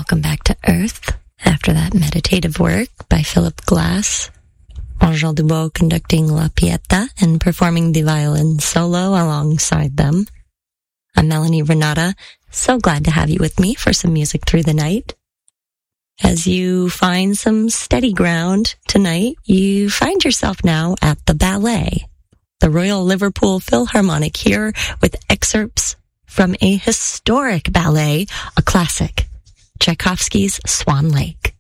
welcome back to Earth after that meditative work by Philip Glass. Angel Dubois conducting La Pieta and performing the violin solo alongside them. I'm Melanie Renata. So glad to have you with me for some music through the night. As you find some steady ground tonight, you find yourself now at the ballet, the Royal Liverpool Philharmonic, here with excerpts from a historic ballet, a classic, Tchaikovsky's Swan Lake.